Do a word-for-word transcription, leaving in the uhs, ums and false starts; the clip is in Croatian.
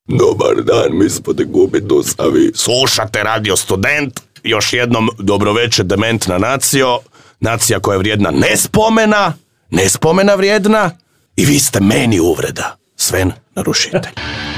Dobar dan, mi smo te gubi dusavi. Slušate Radio Student, još jednom dobroveče dementna nacijo, nacija koja je vrijedna ne spomena, ne spomena vrijedna i vi ste meni uvreda. Sven, narušitelj.